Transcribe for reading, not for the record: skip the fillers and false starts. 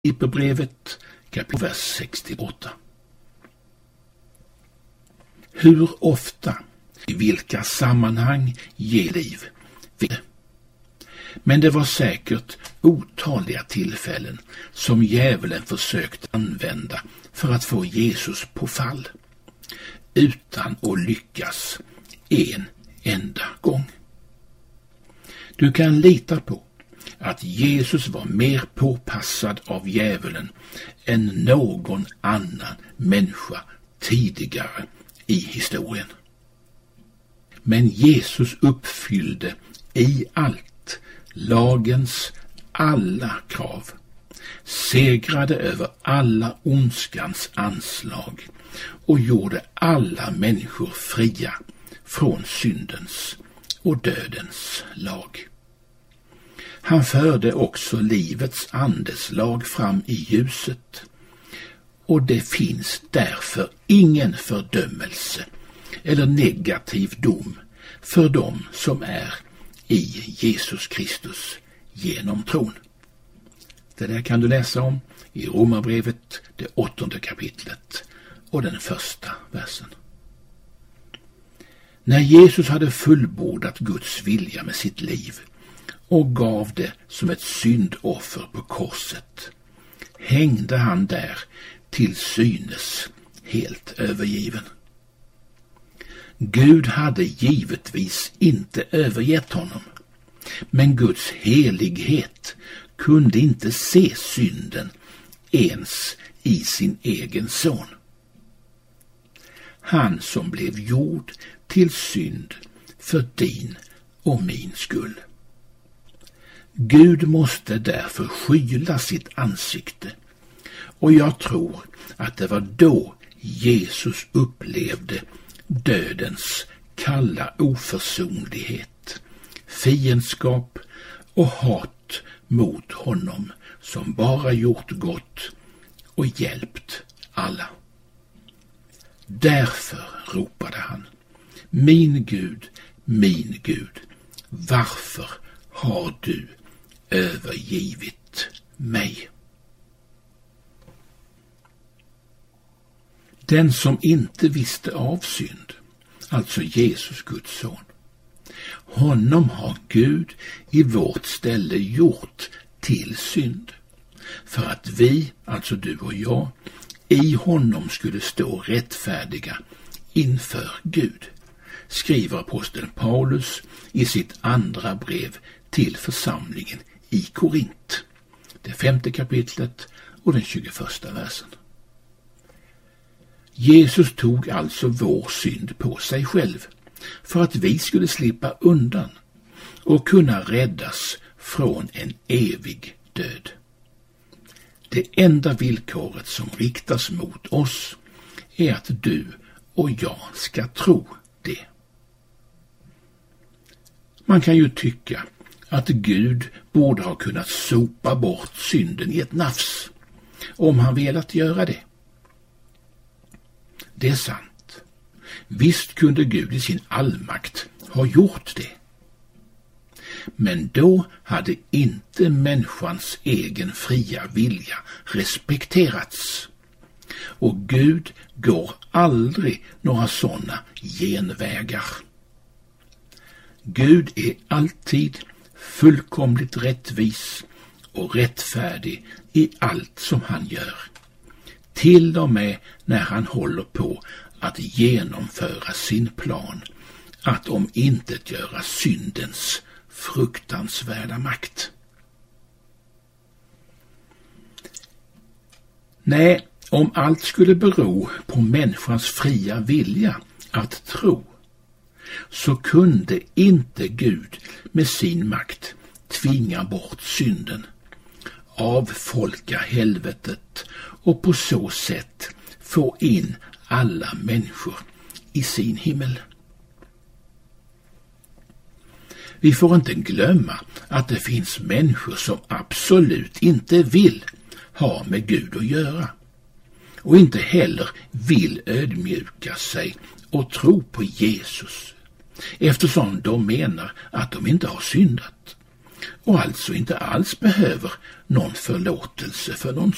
Filipperbrevet kapitel vers 68. Hur ofta, i vilka sammanhang ger liv vid? Men det var säkert otaliga tillfällen som djävulen försökt använda för att få Jesus på fall, utan att lyckas en enda gång. Du kan lita på att Jesus var mer påpassad av djävulen än någon annan människa tidigare i historien. Men Jesus uppfyllde i allt lagens alla krav, segrade över alla ondskans anslag och gjorde alla människor fria från syndens och dödens lag. Han förde också livets andes lag fram i ljuset, och det finns därför ingen fördömelse eller negativ dom för dem som är i Jesus Kristus genom tron. Det där kan du läsa om i Romarbrevet, det 8:e kapitlet och den 1:a versen. När Jesus hade fullbordat Guds vilja med sitt liv och gav det som ett syndoffer på korset, hängde han där till synes helt övergiven. Gud hade givetvis inte övergett honom, men Guds helighet kunde inte se synden ens i sin egen son. Han som blev gjord till synd för din och min skull. Gud måste därför skyla sitt ansikte, och jag tror att det var då Jesus upplevde dödens kalla oförsonlighet, fiendskap och hat mot honom som bara gjort gott och hjälpt alla. Därför ropade han: min Gud, varför har du övergivit mig? Den som inte visste av synd, alltså Jesus, Guds son, honom har Gud i vårt ställe gjort till synd, för att vi, alltså du och jag, i honom skulle stå rättfärdiga inför Gud, skriver aposteln Paulus i sitt andra brev till församlingen i Korint, det 5:e kapitlet och den 21:a versen. Jesus tog alltså vår synd på sig själv för att vi skulle slippa undan och kunna räddas från en evig död. Det enda villkoret som riktas mot oss är att du och jag ska tro det. Man kan ju tycka att Gud borde ha kunnat sopa bort synden i ett nafs, om han velat göra det. Det är sant. Visst kunde Gud i sin allmakt ha gjort det. Men då hade inte människans egen fria vilja respekterats. Och Gud går aldrig några sådana genvägar. Gud är alltid fullkomligt rättvis och rättfärdig i allt som han gör. Till och med när han håller på att genomföra sin plan att omintetgöra syndens fruktansvärda makt. Nej, om allt skulle bero på människans fria vilja att tro, så kunde inte Gud med sin makt tvinga bort synden, avfolka helvetet och på så sätt få in alla människor i sin himmel. Vi får inte glömma att det finns människor som absolut inte vill ha med Gud att göra och inte heller vill ödmjuka sig och tro på Jesus, eftersom de menar att de inte har syndat och alltså inte alls behöver någon förlåtelse för någon